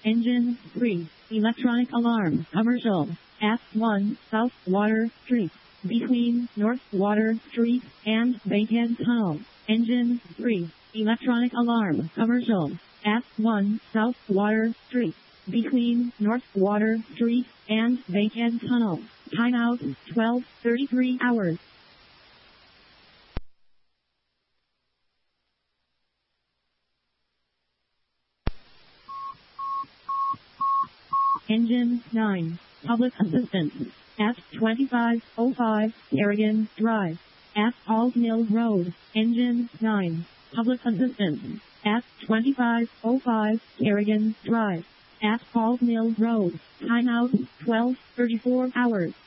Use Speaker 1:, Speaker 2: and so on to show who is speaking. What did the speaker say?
Speaker 1: Engine 3. Electronic alarm. Commercial. F1 South Water Street. Between North Water Street and Bacon Tunnel. Engine 3. Electronic alarm. Commercial. F1 South Water Street. Between North Water Street and Bacon Tunnel. Timeout 12:33 hours. Engine 9. Public Assistance. F2505 Carrigan Drive. F Halls Mill Road. Engine 9. Public Assistance. F2505 Carrigan Drive. F Halls Mill Road. Timeout 12:34 hours.